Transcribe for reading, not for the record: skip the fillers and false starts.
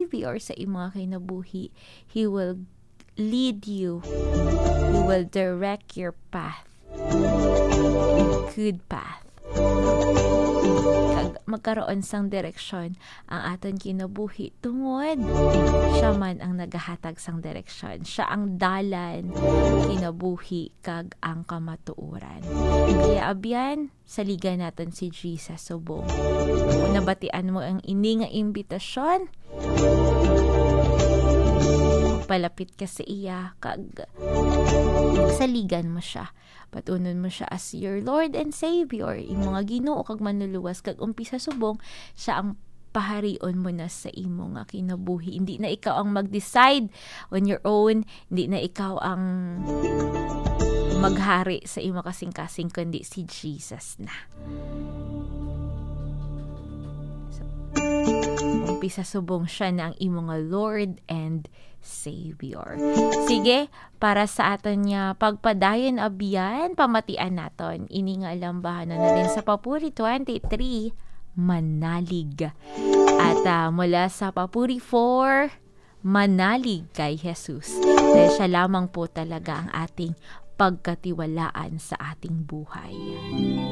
Savior sa imong kinabuhi. He will lead you. He will direct your path. Good path. Kag magkaroon sang direksyon ang aton kinabuhi tungod siya man ang nagahatag sang direksyon. Siya ang dalan kinabuhi kag ang kamatuoran. Kaya abyan, saligan natin si Jesus subong. Kung nabatian mo ang ini nga imbitasyon, palapit ka sa iya kag saligan mo siya. Patunon mo siya as your Lord and Savior. Imo nga Ginoo kag manluluwas kag umpisa subong siya ang paharion mo na sa imo nga kinabuhi. Hindi na ikaw ang mag-decide on your own. Hindi na ikaw ang maghari sa imo kasing-kasing kundi si Jesus na. Umpisa subong siya na ang imo nga Lord and Savior. Sige, para sa aton niya pagpadayon abyan, pamatian naton. Ini nga alambahan na rin sa Papuri 23, manalig. At mula sa Papuri 4, manalig kay Jesus. Dahil siya lamang po talaga ang ating pagkatiwalaan sa ating buhay.